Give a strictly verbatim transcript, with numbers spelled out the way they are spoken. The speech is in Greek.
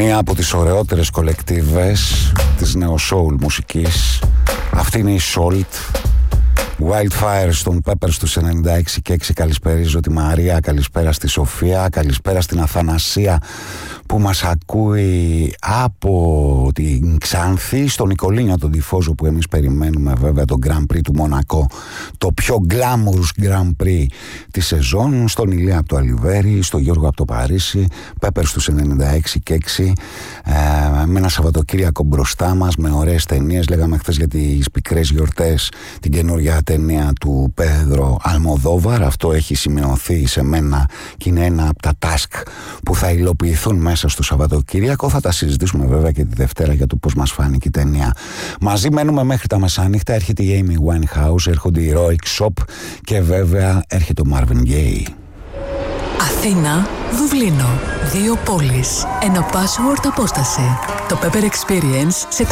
Μία από τις ωραιότερες κολεκτίβες της νεοσόουλ μουσικής. Αυτή είναι η Salt. Wildfire στον Peppers στους ενενήντα έξι και έξι. Καλησπέριζω τη Μαρία, καλησπέρα στη Σοφία, καλησπέρα στην Αθανασία που μας ακούει από την Ξάνθη, στον Νικολίνιο τον Τυφώζο που εμείς περιμένουμε βέβαια τον Grand Prix του Μονακό, το πιο glamorous Grand Prix της σεζόν, στον Ηλία από το Αλιβέρι, στον Γιώργο από το Παρίσι, Peppers στους ενενήντα έξι και έξι, ε, με ένα Σαββατοκύριακο μπροστά μας, με ωραίες ταινίες. Λέγαμε χθες για τις πικρές γιορτές την καινούργια ταινία του Πέδρο Αλμοδόβαρ. Αυτό έχει σημειωθεί σε μένα και είναι ένα από τα task που θα υλοποιηθούν μέσα στο Σαββατοκύριακο. Θα τα συζητήσουμε βέβαια και τη Δευτέρα για το πώς μας φάνηκε η ταινία. Μαζί μένουμε μέχρι τα μεσάνυχτα. Έρχεται η Amy Winehouse, έρχονται οι Heroic Shop και βέβαια έρχεται ο Marvin Gaye. Αθήνα, Δουβλίνο. Δύο πόλεις. Ένα password απόσταση. Το Pepper Experience σε